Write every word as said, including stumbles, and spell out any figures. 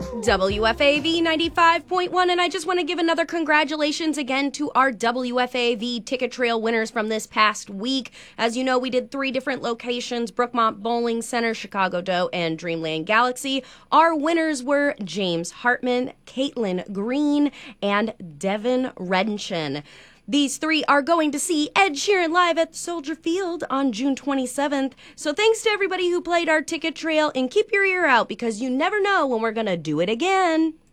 W F A V ninety-five point one, and I just want to give another congratulations again to our W F A V Ticket Trail winners from this past week. As you know, we did three different locations: Brookmont Bowling Center, Chicago Doe, and Dreamland Galaxy. Our winners were James Hartman, Caitlin Green, and Devin Redenshin. These three are going to see Ed Sheeran live at Soldier Field on June twenty-seventh. So thanks to everybody who played our ticket trail, and keep your ear out because you never know when we're going to do it again.